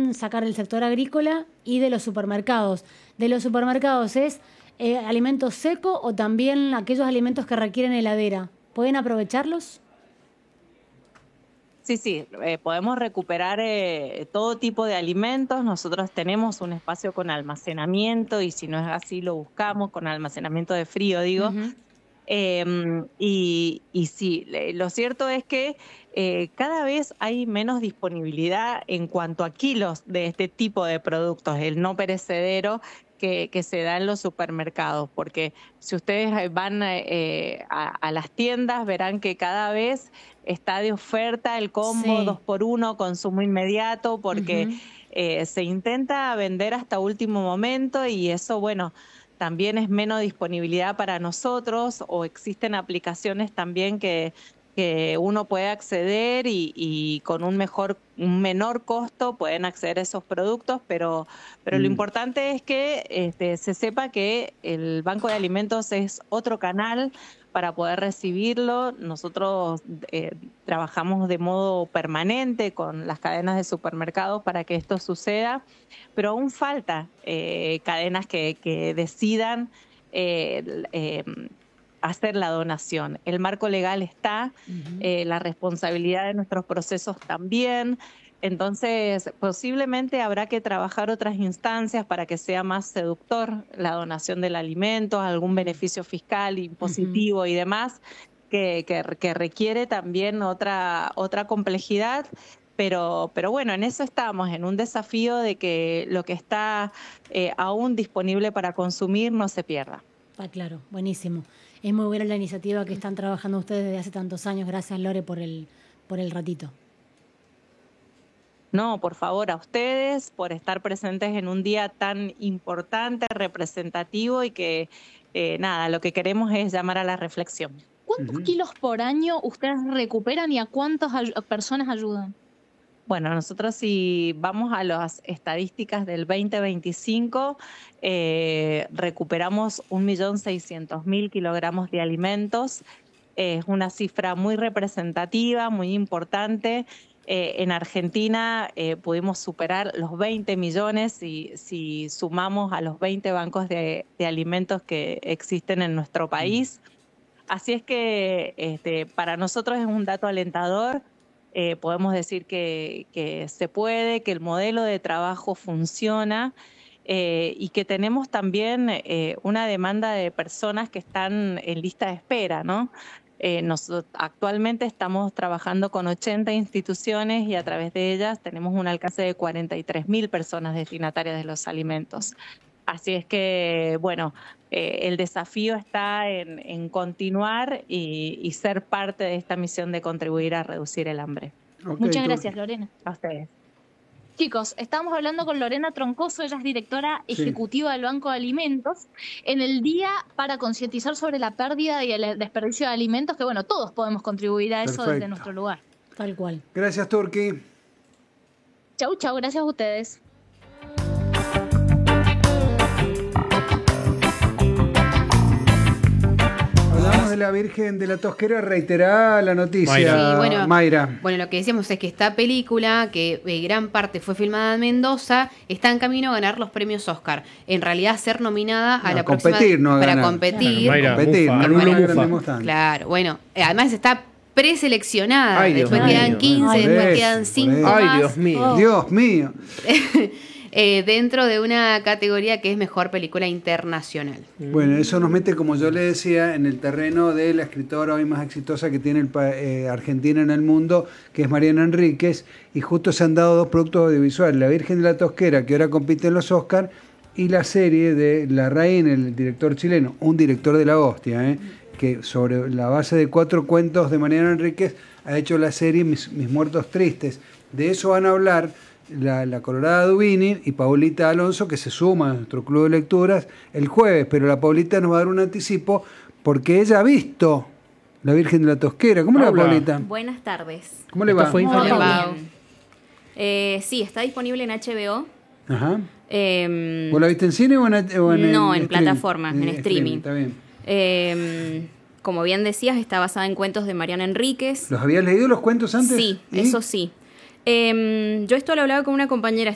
también sacar del sector agrícola y de los supermercados. ¿De los supermercados es alimento seco o también aquellos alimentos que requieren heladera? ¿Pueden aprovecharlos? Sí, podemos recuperar todo tipo de alimentos. Nosotros tenemos un espacio con almacenamiento y si no es así lo buscamos, con almacenamiento de frío, digo. Ujú. Y sí, lo cierto es que cada vez hay menos disponibilidad en cuanto a kilos de este tipo de productos, el no perecedero que se da en los supermercados, porque si ustedes van a las tiendas verán que cada vez está de oferta el combo Sí. 2x1, consumo inmediato, porque Ujú. se intenta vender hasta último momento y eso, bueno, también es menos disponibilidad para nosotros o existen aplicaciones también que uno puede acceder y con un menor costo pueden acceder a esos productos, pero lo importante es que se sepa que el Banco de Alimentos es otro canal para poder recibirlo. Nosotros trabajamos de modo permanente con las cadenas de supermercados para que esto suceda, pero aún falta cadenas que decidan hacer la donación. El marco legal está, Ujú. la responsabilidad de nuestros procesos también. Entonces, posiblemente habrá que trabajar otras instancias para que sea más seductor la donación del alimento, algún beneficio fiscal, Ujú. impositivo y demás, que requiere también otra complejidad. Pero bueno, en eso estamos, en un desafío de que lo que está aún disponible para consumir no se pierda. Está claro, buenísimo. Es muy buena la iniciativa que están trabajando ustedes desde hace tantos años. Gracias, Lore, por el ratito. No, por favor, a ustedes por estar presentes en un día tan importante, representativo y que nada, lo que queremos es llamar a la reflexión. ¿Cuántos kilos por año ustedes recuperan y a cuántas personas ayudan? Bueno, nosotros si vamos a las estadísticas del 2025, recuperamos 1.600.000 kilogramos de alimentos. Es una cifra muy representativa, muy importante. En Argentina pudimos superar los 20 millones si sumamos a los 20 bancos de alimentos que existen en nuestro país. Así es que para nosotros es un dato alentador. Podemos decir que se puede, que el modelo de trabajo funciona y que tenemos también una demanda de personas que están en lista de espera, ¿no? Nosotros actualmente estamos trabajando con 80 instituciones y a través de ellas tenemos un alcance de 43.000 personas destinatarias de los alimentos. Así es que, bueno, el desafío está en continuar y ser parte de esta misión de contribuir a reducir el hambre. Okay, muchas gracias, Lorena. A ustedes. Chicos, estamos hablando con Lorena Troncoso, ella es directora ejecutiva del Banco de Alimentos, en el día para concientizar sobre la pérdida y el desperdicio de alimentos, que bueno, todos podemos contribuir a eso desde nuestro lugar. Tal cual. Gracias, Turki. Chau, gracias a ustedes. De la Virgen de la Tosquera, reiterada la noticia, Mayra. Bueno, lo que decíamos es que esta película, que gran parte fue filmada en Mendoza, está en camino a ganar los premios Oscar. En realidad, ser nominada a la próxima... Para competir. Claro, bueno, además está preseleccionada. Después quedan 15, después quedan 5 más. Ay, Dios mío. Dios mío. Dentro de una categoría que es Mejor Película Internacional. Bueno, eso nos mete, como yo le decía, en el terreno de la escritora hoy más exitosa que tiene Argentina en el mundo, que es Mariana Enríquez, y justo se han dado dos productos audiovisuales, La Virgen de la Tosquera, que ahora compite en los Oscar, y la serie de Larraín, el director chileno, un director de la hostia, que sobre la base de 4 cuentos de Mariana Enríquez ha hecho la serie Mis Muertos Tristes. De eso van a hablar la Colorada Dubini y Paulita Alonso, que se suma a nuestro club de lecturas el jueves, pero la Paulita nos va a dar un anticipo porque ella ha visto La Virgen de la Tosquera. ¿Cómo le va, Paulita? Buenas tardes. ¿Cómo le va? Sí, está disponible en HBO. Ajá. ¿Vos la viste en cine o en no, en plataformas, en streaming. Está bien. Como bien decías, está basada en cuentos de Mariana Enríquez. ¿Los habías leído los cuentos antes? Sí, eso sí. Yo esto lo hablaba con una compañera